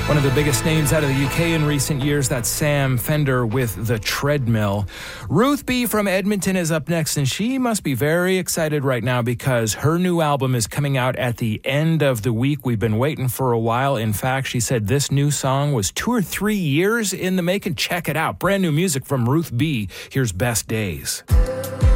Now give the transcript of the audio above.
One of the biggest names out of the UK in recent years, that's Sam Fender with The Treadmill. Ruth B. from Edmonton is up next, and she must be very excited right now because her new album is coming out at the end of the week. We've been waiting for a while. In fact, she said this new song was 2 or 3 years in the making. Check it out. Brand new music from Ruth B. Here's Best Days.